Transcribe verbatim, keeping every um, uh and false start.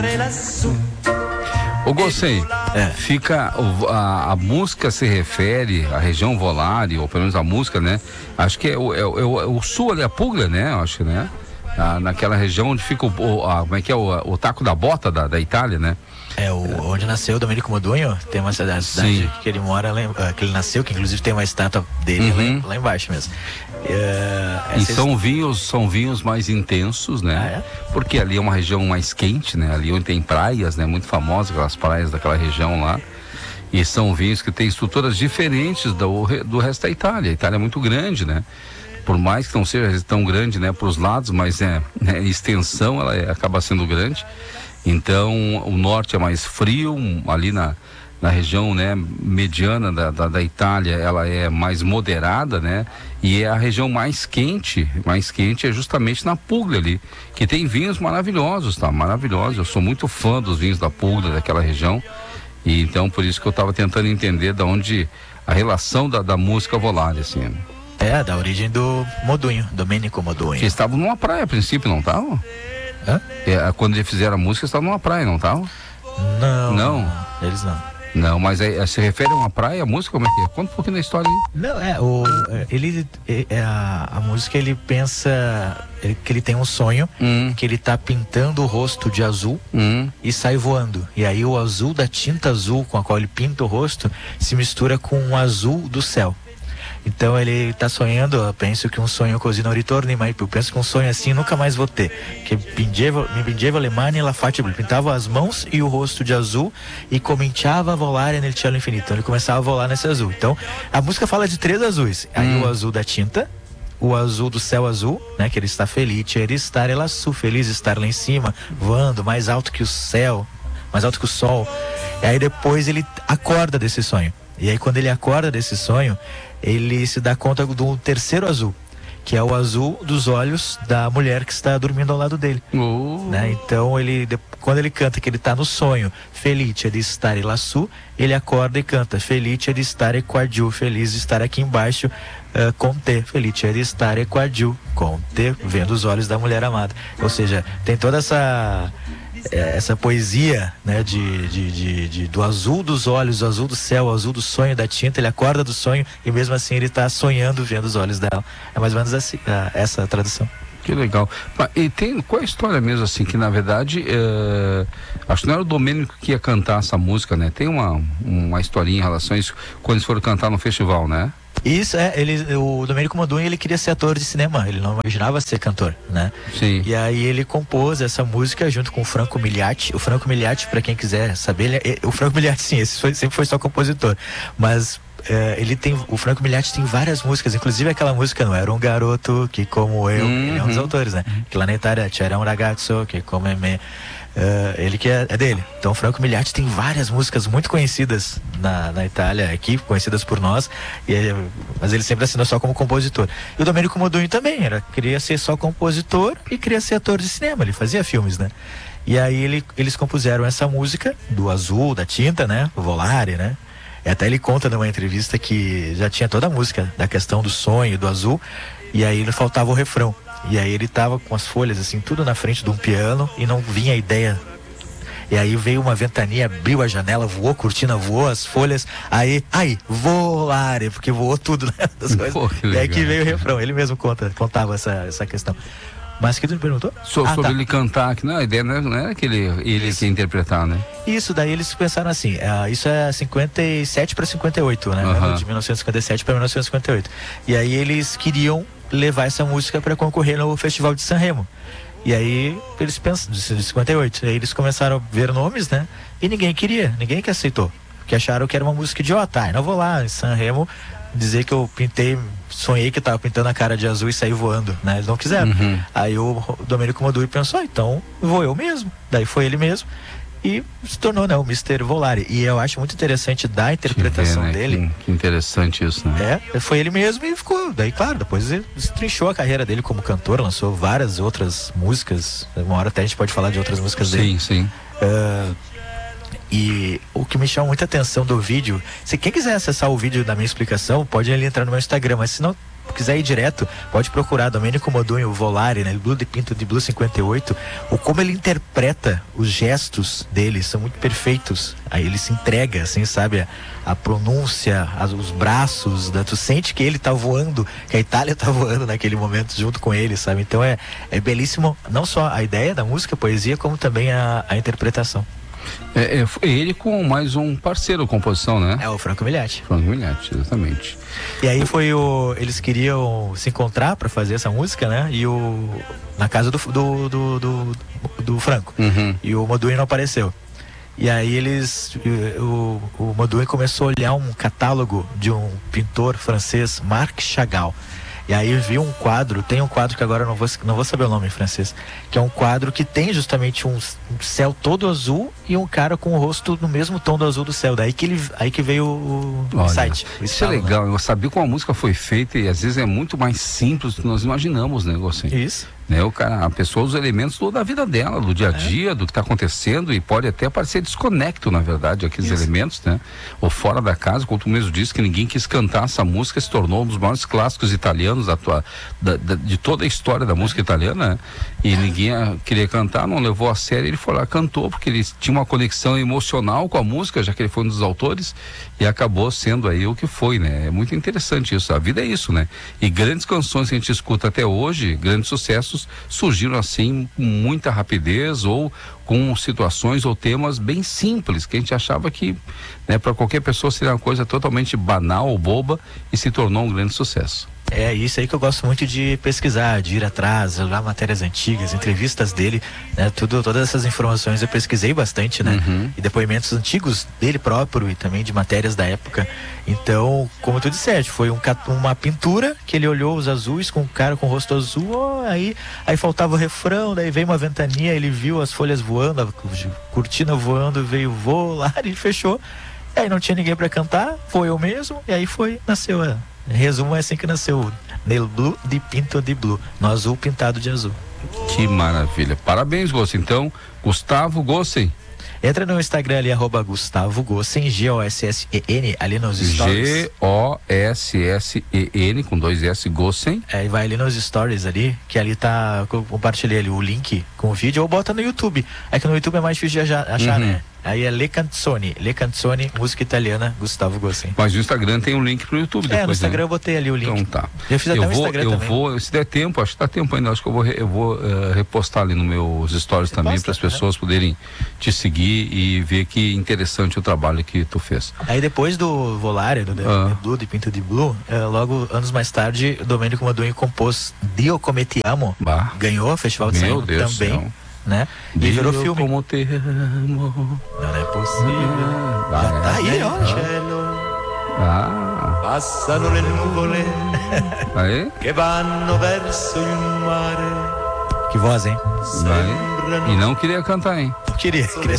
Ô Gocei, é. fica a, a música se refere à região Volare, ou pelo menos a música, né? Acho que é o, é, o, é o sul ali, a Puglia, né? Acho, né? Ah, naquela região onde fica o, o a, como é que é o, o taco da bota da, da Itália, né? É, o, onde nasceu o Domenico Modugno, tem uma cidade, cidade que ele mora, lá, que ele nasceu, que inclusive tem uma estátua dele uhum. lá, lá embaixo mesmo. É, e são vinhos, são vinhos mais intensos, né? Ah, é? Porque ali é uma região mais quente, né? Ali onde tem praias, né? Muito famosas, aquelas praias daquela região lá. E são vinhos que têm estruturas diferentes do, do resto da Itália. A Itália é muito grande, né? Por mais que não seja tão grande, né, para os lados, mas é, né, extensão ela é, acaba sendo grande. Então o norte é mais frio, ali na, na região, né, mediana da, da, da Itália ela é mais moderada, né, e é a região mais quente, mais quente é justamente na Puglia ali, que tem vinhos maravilhosos, tá, maravilhosos. Eu sou muito fã dos vinhos da Puglia, daquela região, e então por isso que eu estava tentando entender da onde a relação da, da música Volare, assim. É, da origem do Modugno, Domenico Modugno. Eles estavam numa praia a princípio, não estavam? Hã? É, quando eles fizeram a música, estavam numa praia, não estavam? Não. Não? Eles não. Não, mas é, se refere a uma praia, a música, como é que é? Conta um pouquinho da história aí. Não, é, o, ele, é, a, a música, ele pensa ele, que ele tem um sonho, hum. que ele tá pintando o rosto de azul hum. e sai voando. E aí o azul da tinta azul com a qual ele pinta o rosto se mistura com o azul do céu. Então ele tá sonhando, eu penso que um sonho così non ritorni, mas eu penso que um sonho assim nunca mais vou ter. Que pingeva, mi pingeva le mani e la faccia, ele pintava as mãos e o rosto de azul e cominciava a volare nel cielo infinito. Então ele começava a voar nesse azul. Então a música fala de três azuis. Aí hum. o azul da tinta, o azul do céu azul, né? Que ele está feliz, ele estar lassù, feliz estar lá em cima, voando mais alto que o céu, mais alto que o sol. E aí depois ele acorda desse sonho. E aí quando ele acorda desse sonho, ele se dá conta do terceiro azul, que é o azul dos olhos da mulher que está dormindo ao lado dele. Uh. Né? Então ele, quando ele canta que ele está no sonho, felice di stare lassù, ele acorda e canta felice di stare qua giù, feliz de estar aqui embaixo uh, com te, felice di stare qua giù, com te, vendo os olhos da mulher amada. Ou seja, tem toda essa essa poesia, né, de, de, de, de, do azul dos olhos, do azul do céu, o azul do sonho da tinta. Ele acorda do sonho e mesmo assim ele está sonhando vendo os olhos dela. É mais ou menos assim, essa a tradução. Que legal. E tem, qual é a história mesmo, assim, que na verdade é, acho que não era o Domênico que ia cantar essa música, né? Tem uma, uma historinha em relação a isso quando eles foram cantar no festival, né? Isso, é, ele, o Domenico Modugno, ele queria ser ator de cinema, ele não imaginava ser cantor, né? Sim. E aí ele compôs essa música junto com o Franco Migliacci. O Franco Migliacci, pra quem quiser saber, ele é, o Franco Migliacci, sim, esse foi, sempre foi só compositor, mas é, ele tem, o Franco Migliacci tem várias músicas, inclusive aquela música Não Era um Garoto que Como Eu, uhum. ele é um dos autores, né? Que lá na Itália, C'era un ragazzo que come me. Uh, ele que é, é dele. Então o Franco Migliacci tem várias músicas muito conhecidas na, na Itália aqui, conhecidas por nós, e, mas ele sempre assinou só como compositor. E o Domenico Modugno também, era, queria ser só compositor e queria ser ator de cinema, ele fazia filmes, né? E aí ele, eles compuseram essa música do azul, da tinta, né? O Volare, né? E até ele conta numa entrevista que já tinha toda a música da questão do sonho, do azul, e aí ele faltava o refrão. E aí ele tava com as folhas assim, tudo na frente de um piano e não vinha a ideia. E aí veio uma ventania, abriu a janela, voou, a cortina voou, as folhas, aí, aí, volare, porque voou tudo, né? Das coisas. Pô, e aí que veio o refrão, ele mesmo conta, contava essa, essa questão. Mas que tu me perguntou? So, ah, sobre tá. ele cantar, que não, a ideia não era que ele, ele que ia interpretar, né? Isso, daí eles pensaram assim, uh, isso é cinquenta e sete para cinquenta e oito, né? Uh-huh. De mil novecentos e cinquenta e sete para mil novecentos e cinquenta e oito. E aí eles queriam levar essa música para concorrer no Festival de Sanremo. E aí eles pensam, de cinquenta e oito, aí eles começaram a ver nomes, né? E ninguém queria, ninguém que aceitou. Porque acharam que era uma música idiota. Ah, não vou lá em Sanremo dizer que eu pintei, sonhei que eu tava pintando a cara de azul e saí voando, né? Eles não quiseram. Uhum. Aí o Domenico Modugno pensou, ah, então vou eu mesmo. Daí foi ele mesmo e se tornou, né, o mister Volare. E eu acho muito interessante da interpretação ver, né? dele. Que, que interessante isso, né? É, foi ele mesmo e ficou. Daí, claro, depois ele destrinchou a carreira dele como cantor, lançou várias outras músicas. Uma hora até a gente pode falar de outras músicas sim, dele. Sim, sim. Uh, E o que me chama muita atenção do vídeo, se quem quiser acessar o vídeo da minha explicação, pode ali entrar no meu Instagram, mas se não quiser ir direto, pode procurar Domênico Modugno Volare, né? Blue de Pinto de Blue cinquenta e oito. O como ele interpreta os gestos dele são muito perfeitos. Aí ele se entrega, assim, sabe? A, a pronúncia, as, os braços, né? Tu sente que ele tá voando, que a Itália tá voando naquele momento junto com ele, sabe? Então é, é belíssimo, não só a ideia da música, a poesia, como também a, a interpretação. É, é, foi ele com mais um parceiro de composição, né? É o Franco Migliatti. Franco Migliatti, exatamente. E aí foi o... Eles queriam se encontrar para fazer essa música, né? E o... Na casa do, do, do, do, do Franco. Uhum. E o Modugno não apareceu. E aí eles... O, o Modugno começou a olhar um catálogo de um pintor francês, Marc Chagall. E aí viu um quadro, tem um quadro que agora eu não vou, não vou saber o nome em francês, que é um quadro que tem justamente um, um céu todo azul e um cara com o rosto no mesmo tom do azul do céu. Daí que, ele, aí que veio o, o site. O isso estalo, é legal, né? Eu sabia como a música foi feita e às vezes é muito mais simples do que nós imaginamos, né, assim. Isso. Né, o cara, a pessoa usa elementos do, da vida dela, do dia a dia, é. do que está acontecendo, e pode até parecer desconecto, na verdade, aqueles Isso. elementos, né? Ou fora da casa, como tu mesmo disse, que ninguém quis cantar essa música, se tornou um dos maiores clássicos italianos da tua, da, da, de toda a história da música italiana, né? E ninguém a, queria cantar, não levou a sério, ele foi lá, cantou, porque ele tinha uma conexão emocional com a música, já que ele foi um dos autores, e acabou sendo aí o que foi, né? É muito interessante isso, a vida é isso, né? E grandes canções que a gente escuta até hoje, grandes sucessos, surgiram assim com muita rapidez ou com situações ou temas bem simples que a gente achava que, né, para qualquer pessoa seria uma coisa totalmente banal ou boba e se tornou um grande sucesso. É isso aí que eu gosto muito de pesquisar, de ir atrás, olhar matérias antigas, entrevistas dele, né? Tudo, todas essas informações eu pesquisei bastante, né? Uhum. E depoimentos antigos dele próprio e também de matérias da época. Então, como tu disseste, foi um, uma pintura que ele olhou os azuis com um cara com o rosto azul, oh, aí, aí faltava o refrão, daí veio uma ventania, ele viu as folhas voando, a cortina voando, veio voar e fechou. Aí não tinha ninguém para cantar, foi eu mesmo, e aí foi, nasceu a... Resumo, é assim que nasceu Nel Blue de Pinto de Blue, no azul pintado de azul. Que maravilha, parabéns, Gossen. Então, Gustavo Gossen. Entra no Instagram ali, arroba Gustavo Gossen, G O S S E N, ali nos stories. G O S S E N, com dois S, Gossen. É, e vai ali nos stories ali, que ali tá, compartilhei ali o link com o vídeo, ou bota no YouTube. É que no YouTube é mais difícil de achar, uhum. né? Aí é Le Canzoni, Le Canzoni, música italiana, Gustavo Gossen. Mas no Instagram tem um link pro YouTube depois, É, no Instagram, né? Eu botei ali o link. Então tá. Eu fiz até eu no vou, Instagram eu também. vou, se der tempo, acho que dá tempo ainda, acho que eu vou, eu vou uh, repostar ali nos meus stories também, para as pessoas, né, poderem te seguir e ver que interessante o trabalho que tu fez. Aí depois do Volare, do ah. Blue, de Pinto de Blue, uh, logo anos mais tarde, Domênico Modugno compôs Dio Come Te Amo, bah. Ganhou o Festival de Sanremo também. Céu. Né? E Dio virou filme. Como te amo. Não é possível. Ah, já tá aí, ó. Ah. Passano le nuvole aí? che vanno verso il mare. Que voz, hein? Vai. E não queria cantar, hein? Queria, queria